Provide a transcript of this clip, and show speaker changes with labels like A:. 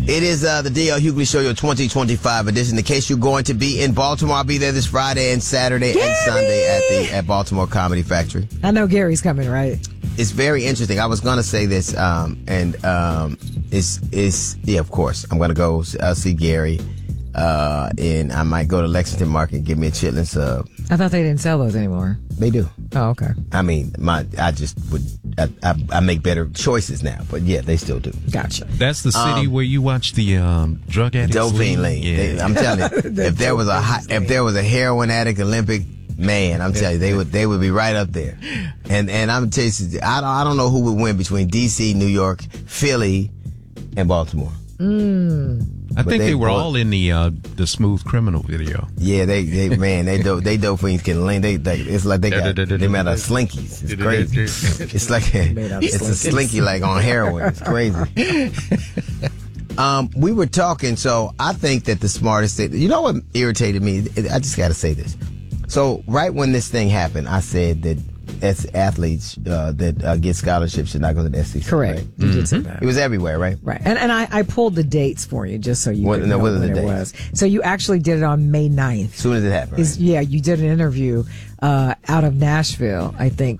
A: It is the D.L. Hughley Show, your 2025 edition. In case you're going to be in Baltimore, I'll be there this Friday and Saturday and Sunday at Baltimore Comedy Factory.
B: I know Gary's coming, right?
A: It's very interesting. I was going to say this, yeah, of course. I'm going to go see Gary, and I might go to Lexington Market and get me a chitlin sub.
B: I thought they didn't sell those anymore.
A: They do.
B: Oh, okay.
A: I mean, I make better choices now, but yeah, they still do.
B: Gotcha.
C: That's the city where you watch the drug addicts.
A: Dopamine Lane.
C: Yeah.
A: I'm telling you, if there was a heroin addict Olympic, man, I'm telling you, they would be right up there. And I'm telling you, I don't know who would win between DC, New York, Philly, and Baltimore.
C: I think they were all in the Smooth Criminal video.
A: Yeah, they dope fiends can lean. It's like they made out of slinkies. It's crazy. It's like it's a slinky like on heroin. It's crazy. We were talking, so I think that the smartest thing. You know what irritated me? I just got to say this. So right when this thing happened, I said that athletes that get scholarships should not go to the SEC.
B: Correct.
A: Right?
B: You did say that.
A: It was everywhere, right?
B: Right. And I pulled the dates for you just so you could know
A: what are
B: when
A: the
B: it
A: dates?
B: was. So you actually did it on May 9th.
A: As soon as it happened. Right?
B: Yeah, you did an interview out of Nashville, I think,